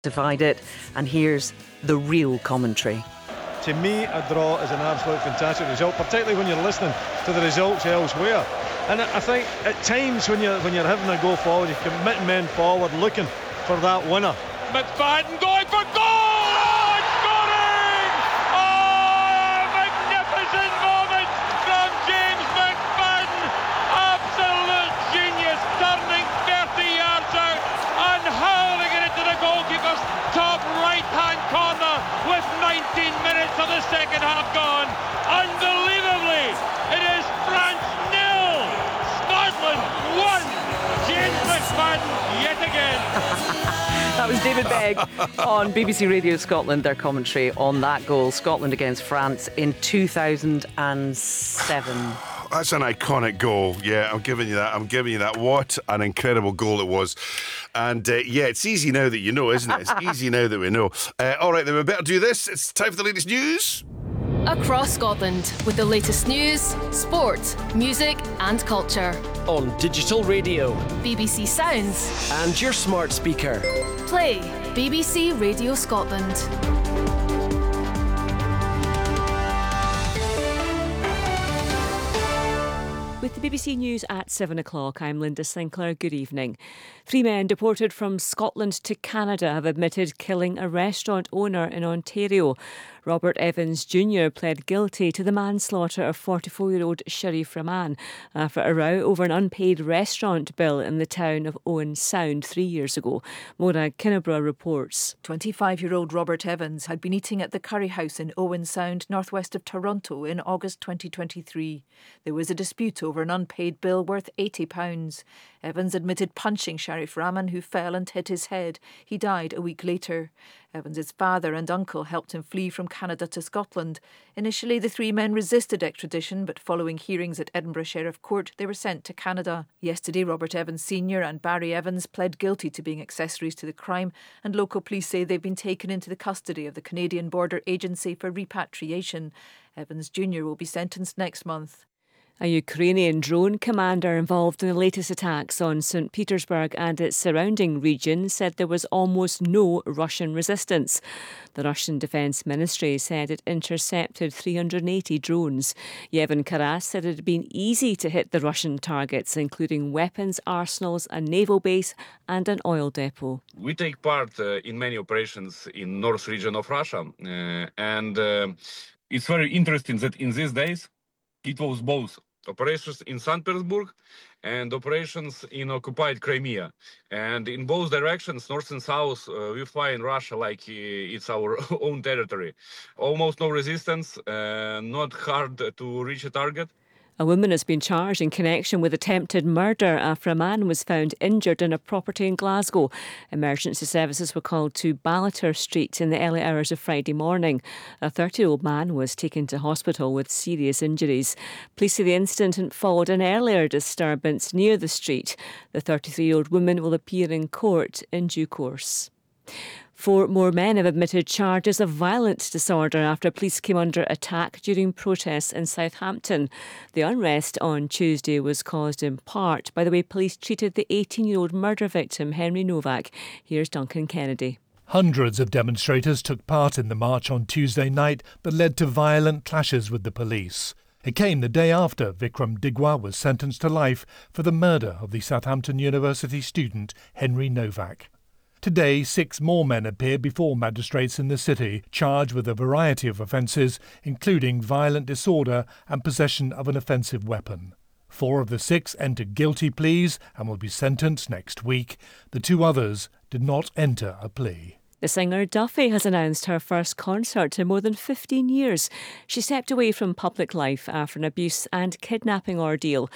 divide it, and here's the real commentary. To me, a draw is an absolute fantastic result, particularly when you're listening to the results elsewhere. And I think at times when you're having a go forward, you're committing men forward, looking for that winner. McFadden going for goal! Oh, it's scoring! Oh, magnificent moment from James McFadden. Absolute genius, turning 30 yards out and hurling it into the goalkeeper's top right-hand corner with 19 minutes of the second half gone. Unbelievably, it is France 0, Scotland 1. James McFadden yet again. That was David Begg on BBC Radio Scotland, their commentary on that goal, Scotland against France in 2007. That's an iconic goal. Yeah, I'm giving you that. What an incredible goal it was. And it's easy now that you know, isn't it? It's easy now that we know. All right, then we better do this. It's time for the latest news. Across Scotland, with the latest news, sport, music and culture. On digital radio, BBC Sounds and your smart speaker. Play BBC Radio Scotland. With the BBC News at 7 o'clock, I'm Linda Sinclair. Good evening. 3 men deported from Scotland to Canada have admitted killing a restaurant owner in Ontario. Robert Evans Jr. pled guilty to the manslaughter of 44-year-old Sharif Rahman after a row over an unpaid restaurant bill in the town of Owen Sound 3 years ago. Morag Kinnebra reports. 25-year-old Robert Evans had been eating at the Curry House in Owen Sound, northwest of Toronto, in August 2023. There was a dispute over an unpaid bill worth £80. Evans admitted punching Sharif Rahman, who fell and hit his head. He died a week later. Evans's father and uncle helped him flee from Canada to Scotland. Initially, the 3 men resisted extradition, but following hearings at Edinburgh Sheriff Court, they were sent to Canada. Yesterday, Robert Evans Sr. and Barry Evans pled guilty to being accessories to the crime, and local police say they've been taken into the custody of the Canadian Border Agency for repatriation. Evans Jr. will be sentenced next month. A Ukrainian drone commander involved in the latest attacks on St. Petersburg and its surrounding region said there was almost no Russian resistance. The Russian Defence Ministry said it intercepted 380 drones. Yevhen Karas said it had been easy to hit the Russian targets, including weapons arsenals, a naval base and an oil depot. We take part in many operations in north region of Russia, and it's very interesting that in these days it was both operations in St. Petersburg and operations in occupied Crimea. And in both directions, north and south, we fly in Russia like it's our own territory. Almost no resistance, not hard to reach a target. A woman has been charged in connection with attempted murder after a man was found injured in a property in Glasgow. Emergency services were called to Ballater Street in the early hours of Friday morning. A 30-year-old man was taken to hospital with serious injuries. Police say the incident followed an earlier disturbance near the street. The 33-year-old woman will appear in court in due course. 4 more men have admitted charges of violent disorder after police came under attack during protests in Southampton. The unrest on Tuesday was caused in part by the way police treated the 18-year-old murder victim, Henry Novak. Here's Duncan Kennedy. Hundreds of demonstrators took part in the march on Tuesday night that led to violent clashes with the police. It came the day after Vikram Digwa was sentenced to life for the murder of the Southampton University student Henry Novak. Today, 6 more men appeared before magistrates in the city, charged with a variety of offences, including violent disorder and possession of an offensive weapon. 4 of the 6 entered guilty pleas and will be sentenced next week. The 2 others did not enter a plea. The singer Duffy has announced her first concert in more than 15 years. She stepped away from public life after an abuse and kidnapping ordeal.